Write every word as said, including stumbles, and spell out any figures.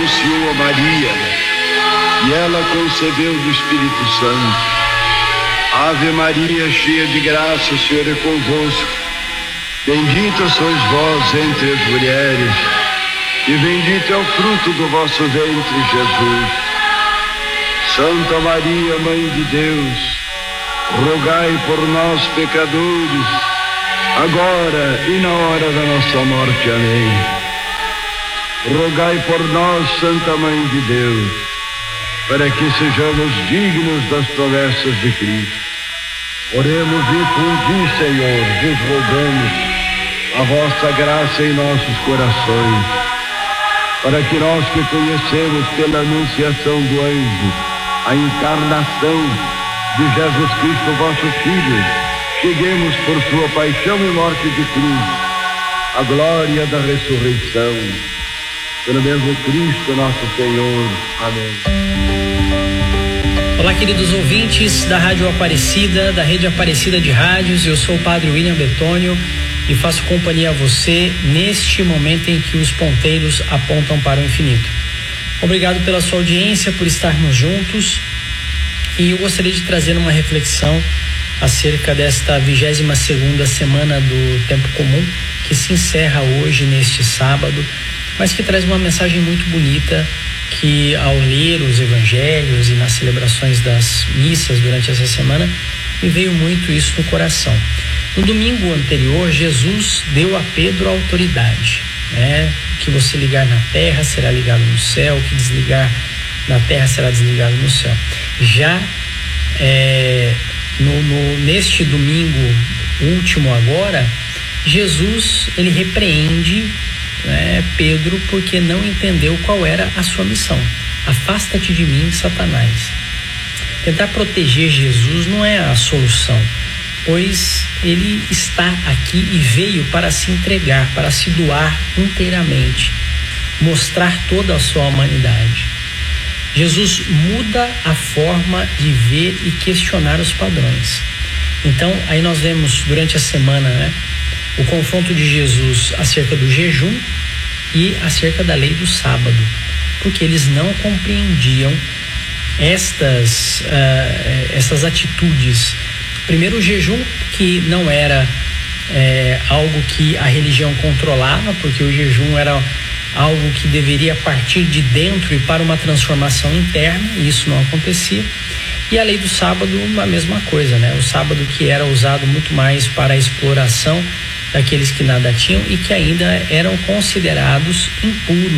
anunciou a Maria, e ela concebeu do Espírito Santo. Ave Maria, cheia de graça, o Senhor é convosco. Bendita sois vós entre as mulheres, e bendito é o fruto do vosso ventre, Jesus. Santa Maria, Mãe de Deus, rogai por nós, pecadores, agora e na hora da nossa morte. Amém. Rogai por nós, Santa Mãe de Deus, para que sejamos dignos das promessas de Cristo. Oremos e fundi, Senhor, vos rogamos a vossa graça em nossos corações, para que nós que conhecemos pela anunciação do anjo a encarnação de Jesus Cristo, vosso Filho, cheguemos por sua paixão e morte de cruz à glória da ressurreição. Pelo mesmo Cristo nosso Senhor. Amém. Olá, queridos ouvintes da Rádio Aparecida, da Rede Aparecida de Rádios. Eu sou o Padre William Betônio e faço companhia a você neste momento em que os ponteiros apontam para o infinito. Obrigado pela sua audiência, por estarmos juntos, e eu gostaria de trazer uma reflexão acerca desta vigésima segunda semana do Tempo Comum, que se encerra hoje, neste sábado, mas que traz uma mensagem muito bonita, que ao ler os evangelhos e nas celebrações das missas durante essa semana, me veio muito isso no coração. No domingo anterior, Jesus deu a Pedro a autoridade, né? O que você ligar na terra será ligado no céu, o que desligar na terra será desligado no céu. Já é, no, no, neste domingo último agora, Jesus, ele repreende, né, Pedro, porque não entendeu qual era a sua missão. Afasta-te de mim, Satanás. Tentar proteger Jesus não é a solução, pois ele está aqui e veio para se entregar, para se doar inteiramente, mostrar toda a sua humanidade. Jesus muda a forma de ver e questionar os padrões. Então, aí nós vemos durante a semana, né, o confronto de Jesus acerca do jejum e acerca da lei do sábado, porque eles não compreendiam estas, uh, essas atitudes. Primeiro, o jejum, que não era é, algo que a religião controlava, porque o jejum era algo que deveria partir de dentro e para uma transformação interna, e isso não acontecia. E a lei do sábado, a mesma coisa, né? O sábado que era usado muito mais para a exploração daqueles que nada tinham e que ainda eram considerados impuros.